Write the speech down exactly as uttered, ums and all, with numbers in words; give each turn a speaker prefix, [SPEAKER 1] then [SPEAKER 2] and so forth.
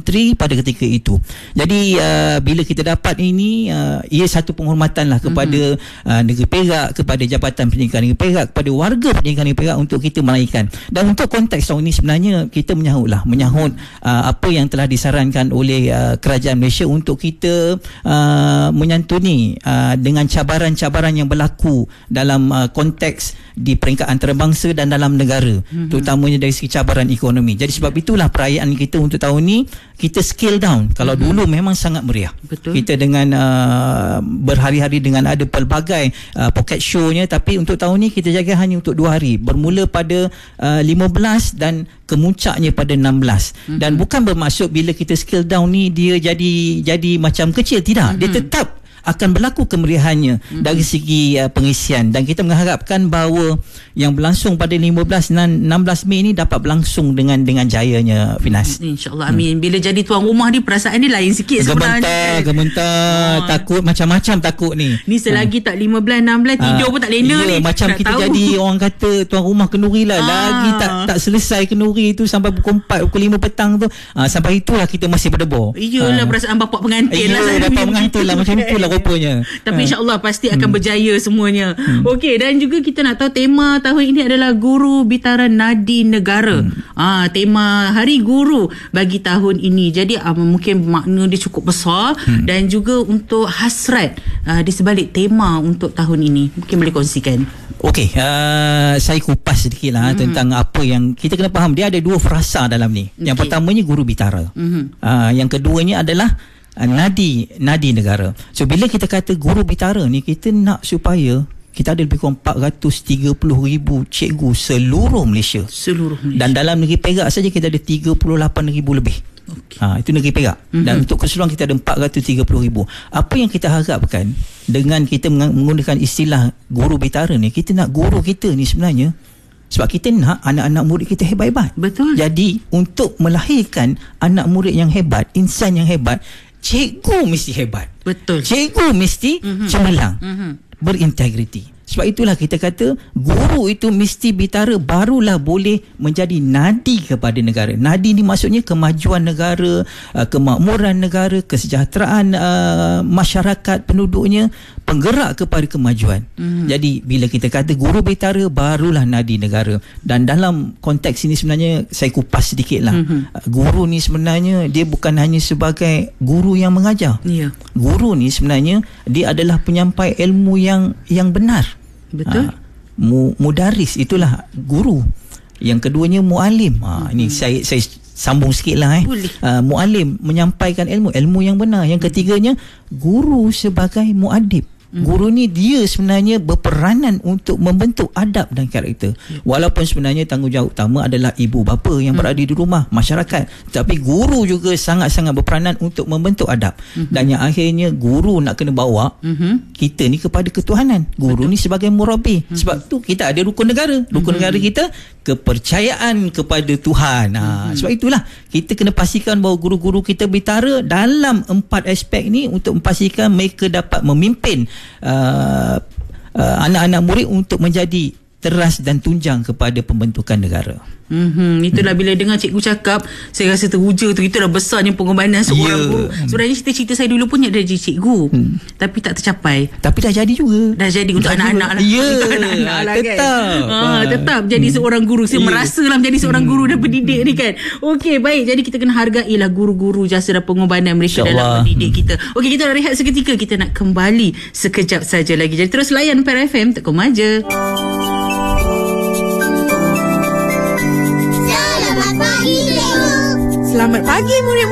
[SPEAKER 1] menteri pada ketika itu. Jadi uh, bila kita dapat ini, uh, ia satu penghormatan lah kepada mm-hmm. uh, Negeri Perak, kepada Jabatan Pendidikan Negeri Perak, kepada warga Pendidikan Negeri Perak untuk kita meraihkan. Dan untuk konteks tahun ini sebenarnya kita menyahut lah, menyahut uh, apa yang telah disarankan oleh uh, Kerajaan Malaysia untuk kita uh, menyantuni uh, dengan cabaran-cabaran yang berlaku dalam uh, konteks di peringkat antarabangsa dan dalam negara, mm-hmm. terutamanya dari segi cabaran ekonomi. Jadi sebab itulah perayaan kita untuk tahun ni kita scale down. Kalau mm-hmm. dulu memang sangat meriah. Betul. Kita dengan uh, berhari-hari dengan ada pelbagai uh, pocket show-nya, tapi untuk tahun ni kita jaga hanya untuk dua hari. Bermula pada uh, lima belas dan kemuncaknya pada enam belas. Mm-hmm. Dan bukan bermaksud bila kita scale down ni dia jadi jadi macam kecil, tidak. Mm-hmm. Dia tetap akan berlaku kemeriahannya mm-hmm. dari segi uh, pengisian, dan kita mengharapkan bahawa yang berlangsung pada lima belas dan enam belas Mei ini dapat berlangsung dengan dengan jayanya, Finas.
[SPEAKER 2] InsyaAllah, amin. Hmm. Bila jadi tuan rumah ni perasaan dia lain sikit sebenarnya.
[SPEAKER 1] Gementar, gementar, oh. takut macam-macam takut ni.
[SPEAKER 2] Ni selagi ha. tak lima belas enam belas tidur ha. pun tak lena
[SPEAKER 1] ya,
[SPEAKER 2] ni.
[SPEAKER 1] Macam
[SPEAKER 2] tak
[SPEAKER 1] kita
[SPEAKER 2] tahu.
[SPEAKER 1] jadi orang kata tuan rumah kenduri lah. Ha. Lagi tak tak selesai kenduri tu sampai pukul empat, pukul lima petang tu. Ha, sampai itulah kita masih berdebur.
[SPEAKER 2] Iyalah ha. perasaan bapak pengantin lah.
[SPEAKER 1] Iyalah bapak pengantin lah. Macam itulah rupanya.
[SPEAKER 2] Tapi insyaAllah pasti akan hmm. berjaya semuanya. Hmm. Okey, dan juga kita nak tahu tema tahun ini adalah Guru Bintara Nadi Negara. Hmm. Ah, tema Hari Guru bagi tahun ini. Jadi ah, mungkin makna dia cukup besar hmm. dan juga untuk hasrat ah, di sebalik tema untuk tahun ini. Mungkin boleh kongsikan.
[SPEAKER 1] Okey, uh, saya kupas sedikit lah hmm. tentang apa yang kita kena faham. Dia ada dua frasa dalam ni. Okay. Yang pertamanya Guru Bintara. Hmm. Uh, yang keduanya adalah Nadi, Nadi Negara. So bila kita kata Guru Bintara ni, kita nak supaya kita ada lebih kurang empat ratus tiga puluh ribu cikgu seluruh Malaysia. Seluruh Malaysia. Dan dalam negeri Perak saja kita ada tiga puluh lapan ribu lebih. Okay. Ha, itu negeri Perak. Mm-hmm. Dan untuk keseluruhan kita ada empat ratus tiga puluh ribu. Apa yang kita harapkan dengan kita menggunakan istilah Guru Bintara ni, kita nak guru kita ni sebenarnya, sebab kita nak anak-anak murid kita hebat-hebat. Betul. Jadi untuk melahirkan anak murid yang hebat, insan yang hebat, cikgu mesti hebat. Betul. Cikgu mesti mm-hmm. cemerlang, mm-hmm. berintegriti. Sebab itulah kita kata guru itu mesti bintara, barulah boleh menjadi nadi kepada negara. Nadi ni maksudnya kemajuan negara, kemakmuran negara, kesejahteraan uh, masyarakat penduduknya, penggerak kepada kemajuan. Mm-hmm. Jadi bila kita kata guru bintara, barulah nadi negara. Dan dalam konteks ini sebenarnya saya kupas sedikit lah. Mm-hmm. Guru ni sebenarnya dia bukan hanya sebagai guru yang mengajar. Yeah. Guru ni sebenarnya dia adalah penyampai ilmu yang yang benar. Betul. Ha, mu, mudaris itulah guru. Yang keduanya mualim. Ha, mm-hmm. Ini saya saya sambung sikitlah eh. Uh, mualim menyampaikan ilmu, ilmu yang benar. Yang ketiganya guru sebagai muadib. Hmm. Guru ni dia sebenarnya berperanan untuk membentuk adab dan karakter. Hmm. Walaupun sebenarnya tanggungjawab utama adalah ibu bapa yang hmm. berada di rumah, masyarakat, tapi guru juga sangat-sangat berperanan untuk membentuk adab. Hmm. Dan yang akhirnya guru nak kena bawa hmm. kita ni kepada ketuhanan. Guru Betul. Ni sebagai murabi. Hmm. Sebab tu kita ada rukun negara. Rukun hmm. negara kita kepercayaan kepada Tuhan. Ha, hmm. sebab itulah kita kena pastikan bahawa guru-guru kita bintara dalam empat aspek ni untuk memastikan mereka dapat memimpin Uh, uh, anak-anak murid untuk menjadi teras dan tunjang kepada pembentukan negara.
[SPEAKER 2] Mm-hmm. Itulah hmm. bila dengar cikgu cakap, saya rasa teruja tu. Itulah besarnya pengorbanan seorang yeah. guru. Sebenarnya cita-cita saya dulu pun nak jadi cikgu, hmm. tapi tak tercapai.
[SPEAKER 1] Tapi dah jadi juga.
[SPEAKER 2] Dah jadi untuk dah anak-anak lah.
[SPEAKER 1] Ya yeah.
[SPEAKER 2] anak-anak lah
[SPEAKER 1] tetap
[SPEAKER 2] kan. ha, Tetap jadi hmm. seorang guru. Saya yeah. merasa lah menjadi seorang guru dan pendidik ni kan. Okey, baik. Jadi kita kena hargailah guru-guru, jasa dan pengorbanan mereka dalam mendidik kita. Okey, kita nak rehat seketika. Kita nak kembali sekejap saja lagi. Jadi terus layan P R F M, tekom aja.
[SPEAKER 3] Selamat pagi murid.